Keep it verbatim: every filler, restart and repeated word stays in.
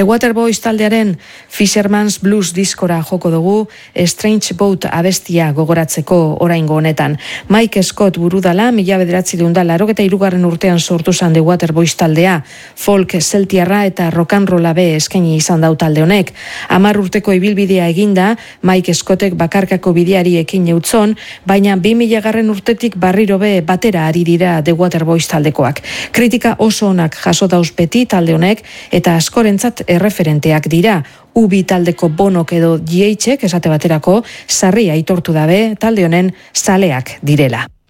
The Waterboys taldearen Fisherman's Blues diskora joko dugu Strange Boat abestia gogoratzeko oraingo honetan. Mike Scott burudala, mila bederatziehun eta laurogeita hirugarren urtean sortu zen The Waterboys taldea, folk celtiarra eta rock and rolla be eskaini izan dau talde honek. Hamar urteko ibilbidea eginda, Mike Scottek bakarkako bideari ekin eutzon, baina bi milagarren urtetik barriro be batera ari dira The Waterboys taldekoak. Kritika oso onak jaso dauz beti talde honek eta askorentzat erreferenteak dira. Ubi taldeko Bonok edo G H-ek esate baterako sarria aitortu dabe talde honen zaleak direla.